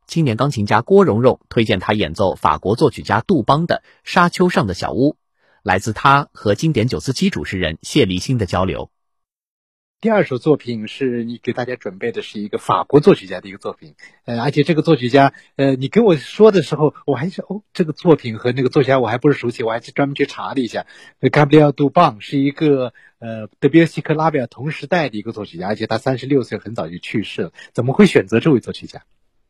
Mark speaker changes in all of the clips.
Speaker 1: 青年钢琴家郭蓉蓉推荐他演奏法国作曲家杜邦的《沙丘上的小屋》，来自他和经典947主持人谢立新的交流。
Speaker 2: 第二首作品是你给大家准备的是一个法国作曲家的一个作品，而且这个作曲家，你跟我说的时候，我还是这个作品和那个作曲家我还不是熟悉，我还是专门去查了一下。Gabriel Dubon 是一个德彪西和拉威尔同时代的一个作曲家，而且他36岁很早就去世了。怎么会选择这位作曲家？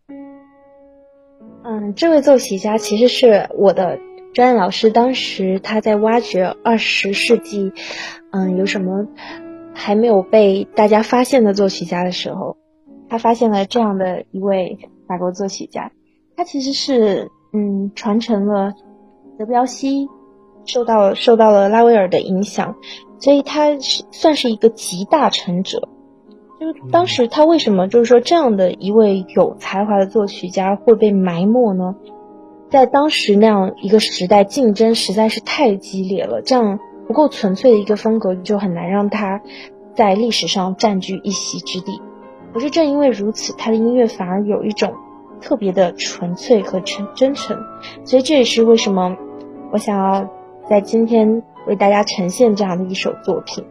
Speaker 3: 这位作曲家其实是我的专业老师，当时他在挖掘20世纪，有什么还没有被大家发现的作曲家的时候，他发现了这样的一位法国作曲家。他其实是传承了德彪西，受到了拉威尔的影响，所以他算是一个集大成者。就是当时他为什么就是说这样的一位有才华的作曲家会被埋没呢？在当时那样一个时代，竞争实在是太激烈了，这样不够纯粹的一个风格就很难让他在历史上占据一席之地。可是正因为如此，他的音乐反而有一种特别的纯粹和真诚，所以这也是为什么我想要在今天为大家呈现这样的一首作品，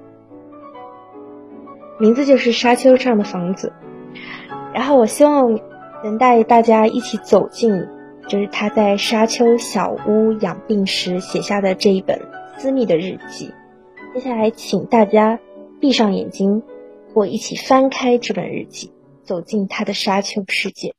Speaker 3: 名字就是《沙丘上的房子》。然后我希望能带大家一起走进就是他在沙丘小屋养病时写下的这一本私密的日记。接下来请大家闭上眼睛，或一起翻开这本日记，走进他的沙丘世界。